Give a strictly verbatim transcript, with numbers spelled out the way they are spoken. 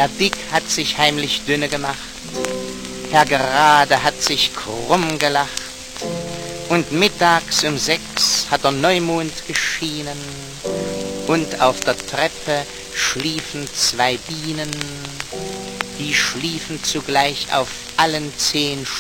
Herr Dick hat sich heimlich dünne gemacht, Herr Gerade hat sich krumm gelacht, und mittags um sechs hat der Neumond geschienen, und auf der Treppe schliefen zwei Bienen, die schliefen zugleich auf allen zehn